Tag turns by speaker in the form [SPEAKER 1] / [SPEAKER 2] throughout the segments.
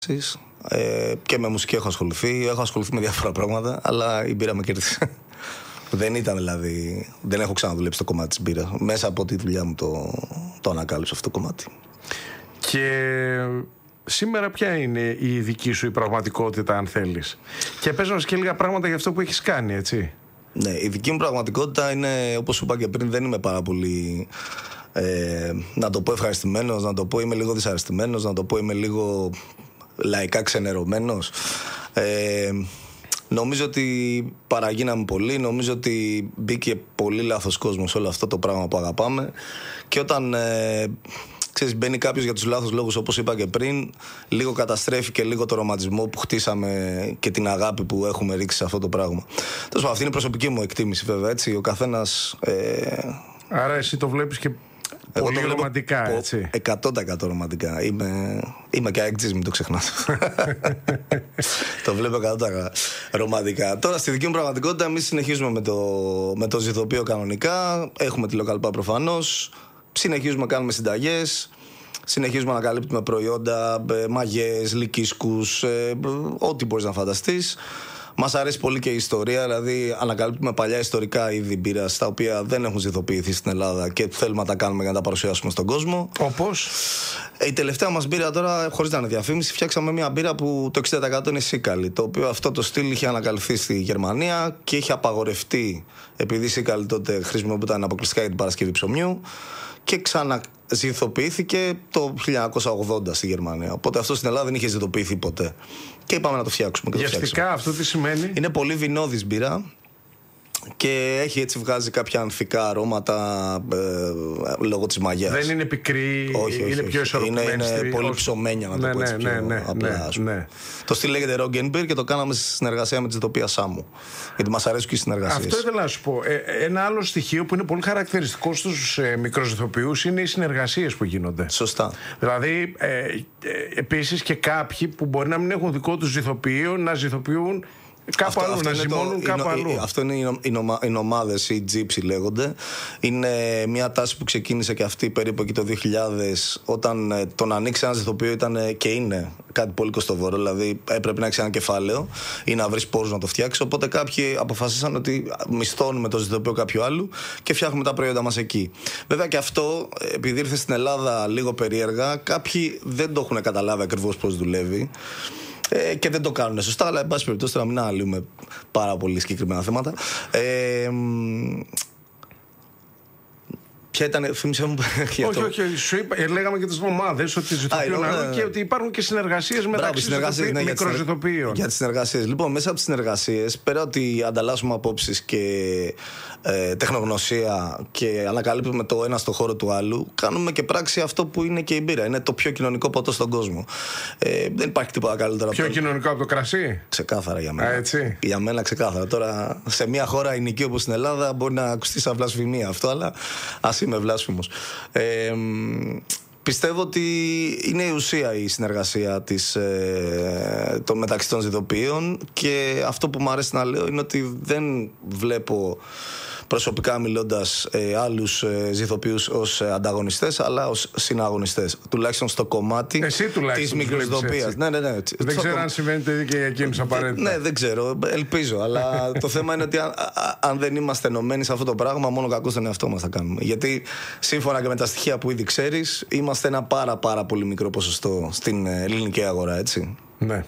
[SPEAKER 1] Και με μουσική έχω ασχοληθεί με διάφορα πράγματα, αλλά η μπύρα με κέρδισε. Δεν ήταν δηλαδή. Δεν έχω ξαναδουλέψει το κομμάτι της μπύρας. Μέσα από τη δουλειά μου το ανακάλυψα αυτό το κομμάτι.
[SPEAKER 2] Και σήμερα ποια είναι η δική σου η πραγματικότητα, αν θέλεις? Και πες μας και λίγα πράγματα για αυτό που έχεις κάνει, έτσι.
[SPEAKER 1] Ναι, η δική μου πραγματικότητα είναι, όπως σου είπα και πριν, δεν είμαι πάρα πολύ. Να το πω ευχαριστημένος, να το πω είμαι λίγο δυσαρεστημένος, να το πω είμαι λίγο λαϊκά ξενερωμένος. Νομίζω ότι παραγίναμε πολύ, νομίζω ότι μπήκε πολύ λάθος κόσμο σε όλο αυτό το πράγμα που αγαπάμε, και όταν μπαίνει κάποιος για τους λάθος λόγους, όπως είπα και πριν, λίγο καταστρέφει και λίγο το ρομαντισμό που χτίσαμε και την αγάπη που έχουμε ρίξει σε αυτό το πράγμα. Τόσο, αυτή είναι η προσωπική μου εκτίμηση, βέβαια, έτσι, ο καθένας.
[SPEAKER 2] Άρα εσύ το βλέπεις και πολύ ρομαντικά, έτσι.
[SPEAKER 1] 100% ρομαντικά. Είμαι και αεκτζής, μην το ξεχνάτε. Το βλέπω 100% ρομαντικά. Τώρα στη δική μου πραγματικότητα εμείς συνεχίζουμε με το ζυθοποιείο κανονικά. Έχουμε τη Local Pub προφανώς. Συνεχίζουμε να κάνουμε συνταγές. Συνεχίζουμε να καλύπτουμε προϊόντα, μαγιές, λυκίσκους, ό,τι μπορείς να φανταστείς. Μας αρέσει πολύ και η ιστορία, δηλαδή ανακαλύπτουμε παλιά ιστορικά είδη μπύρας τα οποία δεν έχουν ζυθοποιηθεί στην Ελλάδα και θέλουμε να τα κάνουμε για να τα παρουσιάσουμε στον κόσμο.
[SPEAKER 2] Όπως?
[SPEAKER 1] Η τελευταία μας μπύρα τώρα, χωρίς να είναι διαφήμιση, φτιάξαμε μια μπύρα που το 60% είναι σίκαλη. Το οποίο αυτό το στυλ είχε ανακαλυφθεί στη Γερμανία και είχε απαγορευτεί επειδή η σίκαλη τότε χρησιμοποιούταν αποκλειστικά για την παρασκευή ψωμιού. Και ξαναζυθοποιήθηκε το 1980 στη Γερμανία. Οπότε αυτό στην Ελλάδα δεν είχε ζυθοποιηθεί ποτέ. Και είπαμε να το φτιάξουμε.
[SPEAKER 2] Γευστικά αυτό τι σημαίνει?
[SPEAKER 1] Είναι πολύ βινώδης μπύρα και έχει, έτσι βγάζει κάποια ανθικά αρώματα λόγω της μαγιάς.
[SPEAKER 2] Δεν είναι πικρή, είναι πιο ισορροπημένη.
[SPEAKER 1] Είναι πολύ ψωμένια, να το πω έτσι απλά. Το στυλ λέγεται Roggenbier και το κάναμε στη συνεργασία με τη ζυθοποιία Σάμου. Γιατί μας αρέσουν και οι συνεργασίες.
[SPEAKER 2] Αυτό ήθελα να σου πω. Ένα άλλο στοιχείο που είναι πολύ χαρακτηριστικό στους μικροζυθοποιούς είναι οι συνεργασίες που γίνονται.
[SPEAKER 1] Σωστά.
[SPEAKER 2] Δηλαδή, επίσης και κάποιοι που μπορεί να μην έχουν δικό τους ζυθοποιείο να ζυθοποιούν κάπου αλλού, να ζυμώνουν κάπου αλλού.
[SPEAKER 1] Αυτό είναι οι ομάδες, οι Gypsy λέγονται. Είναι μια τάση που ξεκίνησε και αυτή περίπου εκεί το 2000, όταν το να ανοίξει ένα ζυθοποιείο ήταν και είναι κάτι πολύ κοστοβόρο. Δηλαδή έπρεπε να έχει ένα κεφάλαιο ή να βρει πόρους να το φτιάξει. Οπότε κάποιοι αποφασίσαν ότι μισθώνουμε το ζυθοποιείο κάποιου άλλου και φτιάχνουμε τα προϊόντα μας εκεί. Βέβαια και αυτό, επειδή ήρθε στην Ελλάδα λίγο περίεργα, κάποιοι δεν το έχουν καταλάβει ακριβώς πώς δουλεύει. Και δεν το κάνουν σωστά, αλλά εν πάση περιπτώσει τώρα μην αναλύουμε πάρα πολύ συγκεκριμένα θέματα. Ποια ήταν, θύμισε μου.
[SPEAKER 2] Όχι, σου είπα, λέγαμε και τις ομάδες ότι ζυθοποιούν και ότι υπάρχουν και συνεργασίες μεταξύ μικροζυθοποιείων.
[SPEAKER 1] Για τις συνεργασίες. Λοιπόν, μέσα από τις συνεργασίες, πέρα ότι ανταλλάσσουμε απόψεις και τεχνογνωσία και ανακαλύπτουμε το ένα στο χώρο του άλλου, κάνουμε και πράξη αυτό που είναι και η μπύρα. Είναι το πιο κοινωνικό ποτό στον κόσμο. Δεν υπάρχει τίποτα καλύτερο.
[SPEAKER 2] Πιο κοινωνικό από το κρασί?
[SPEAKER 1] Ξεκάθαρα για μένα.
[SPEAKER 2] Έτσι.
[SPEAKER 1] Για μένα ξεκάθαρα. Τώρα, σε μια χώρα ενοική όπως στην Ελλάδα, μπορεί να ακουστεί σαν βλασφημία αυτό, αλλά ας είμαι βλάσφημος. Πιστεύω ότι είναι η ουσία η συνεργασία μεταξύ των ζυθοποιείων, και αυτό που μου αρέσει να λέω είναι ότι δεν βλέπω προσωπικά μιλώντας άλλους ζυθοποιούς ως ανταγωνιστές, αλλά ως συναγωνιστές, τουλάχιστον στο κομμάτι της μικροζυθοποιίας. Ναι.
[SPEAKER 2] Δεν ξέρω αν συμβαίνει το ίδιο και για εκείνους απαραίτητα.
[SPEAKER 1] Ναι, δεν ξέρω, ελπίζω, αλλά το θέμα είναι ότι αν δεν είμαστε ενωμένοι σε αυτό το πράγμα, μόνο κακό στον εαυτό μας θα κάνουμε. Γιατί σύμφωνα και με τα στοιχεία που ήδη ξέρεις, είμαστε ένα πάρα πολύ μικρό ποσοστό στην ελληνική αγορά, έτσι.
[SPEAKER 2] Ναι.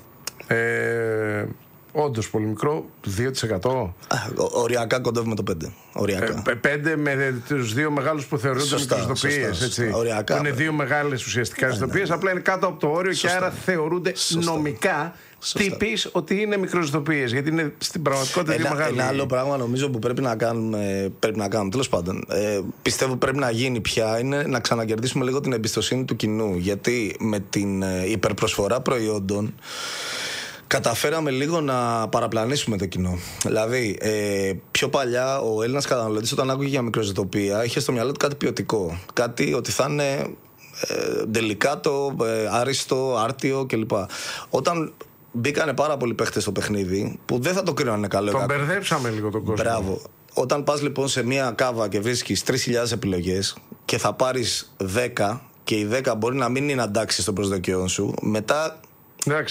[SPEAKER 2] Όντως πολύ μικρό, 2%.
[SPEAKER 1] Οριακά κοντεύουμε το 5%. Οριακά.
[SPEAKER 2] 5% με τους δύο μεγάλους που θεωρούνται μικροζυθοποιίες, έτσι.
[SPEAKER 1] Οριακά.
[SPEAKER 2] Είναι δύο μεγάλες ουσιαστικά ζυθοποιίες, απλά είναι κάτω από το όριο. Και άρα θεωρούνται νομικά τύπης ότι είναι μικροζυθοποιίες. Γιατί είναι στην πραγματικότητα δύο μεγάλες.
[SPEAKER 1] Ένα άλλο πράγμα νομίζω που πρέπει να κάνουμε, τέλος πάντων, πιστεύω πρέπει να γίνει πια, είναι να ξανακερδίσουμε λίγο την εμπιστοσύνη του κοινού. Γιατί με την υπερπροσφορά προϊόντων καταφέραμε λίγο να παραπλανήσουμε το κοινό. Δηλαδή, πιο παλιά ο Έλληνας καταναλωτής, όταν άκουγε για μικροζυθοποιία, είχε στο μυαλό του κάτι ποιοτικό. Κάτι ότι θα είναι ντελικάτο, άριστο, άρτιο κλπ. Όταν μπήκανε πάρα πολλοί παίχτες στο παιχνίδι, που δεν θα το κρίνανε καλό.
[SPEAKER 2] Τον μπερδέψαμε λίγο τον κόσμο.
[SPEAKER 1] Μπράβο. Όταν πας λοιπόν σε μια κάβα και βρίσκεις 3.000 επιλογές και θα πάρεις 10, και οι 10 μπορεί να μην είναι αντάξει των προσδοκιών σου, μετά
[SPEAKER 2] Εντάξει.